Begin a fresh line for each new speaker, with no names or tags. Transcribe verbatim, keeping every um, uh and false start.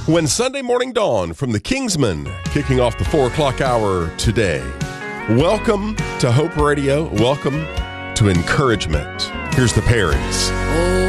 When Sunday morning dawned from the Kingsmen, kicking off the four o'clock hour today. Welcome to Hope Radio. Welcome to encouragement. Here's the Perrys.